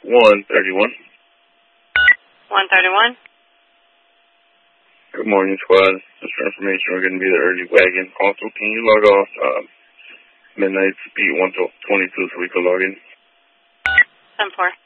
131. 131. Good morning, squad. Just for information, we're going to be the early wagon. Also, can you log off midnight beat 1 till 22 so we can log in? 10-4.